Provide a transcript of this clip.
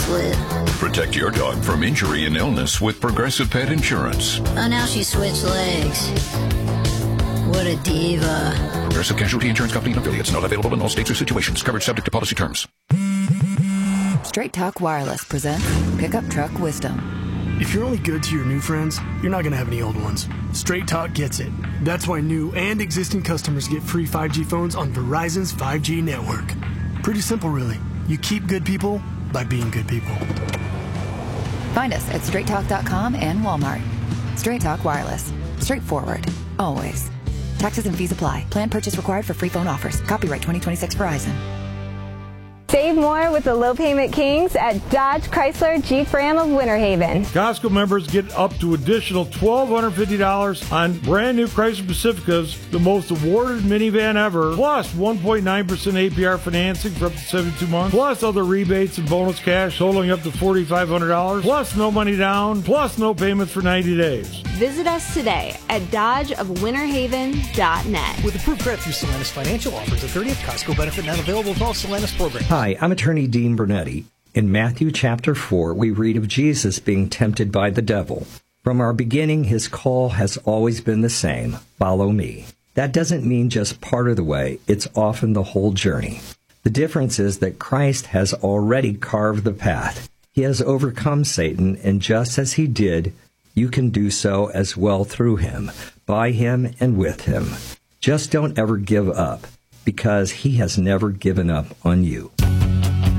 split. Protect your dog from injury and illness with Progressive Pet Insurance. Oh, now she switched legs. What a diva. Progressive Casualty Insurance Company and affiliates. Not available in all states or situations. Coverage subject to policy terms. Straight Talk Wireless presents Pickup Truck Wisdom. If you're only good to your new friends, you're not going to have any old ones. Straight Talk gets it. That's why new and existing customers get free 5G phones on Verizon's 5G network. Pretty simple, really. You keep good people by being good people. Find us at straighttalk.com and Walmart. Straight Talk Wireless. Straightforward. Always. Taxes and fees apply. Plan purchase required for free phone offers. Copyright 2026 Verizon. Save more with the Low Payment Kings at Dodge Chrysler Jeep Ram of Winter Haven. Costco members get up to additional $1,250 on brand new Chrysler Pacificas, the most awarded minivan ever, plus 1.9% APR financing for up to 72 months, plus other rebates and bonus cash totaling up to $4,500, plus no money down, plus no payments for 90 days. Visit us today at dodgeofwinterhaven.net. With approved credit through Solanus Financial, offers the 30th Costco benefit not available with all Solanus programs. Hi, I'm attorney Dean Bernetti. In Matthew chapter 4, we read of Jesus being tempted by the devil. From our beginning, his call has always been the same: follow me. That doesn't mean just part of the way, it's often the whole journey. The difference is that Christ has already carved the path. He has overcome Satan, and just as he did, you can do so as well through him, by him, and with him. Just don't ever give up, because he has never given up on you.